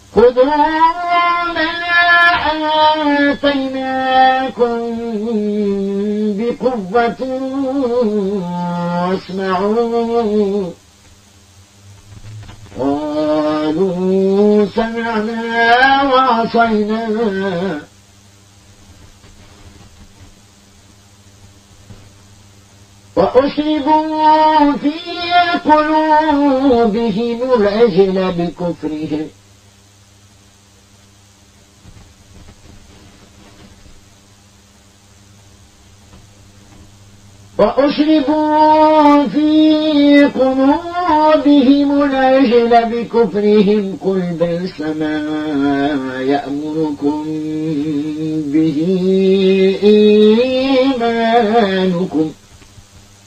خذوا ما آتيناكم بقوة واسمعوا. قالوا سمعنا وعصينا وأشربوا في قلوبهم العجل بكفرهم قل بئس ما يأمركم به إيمانكم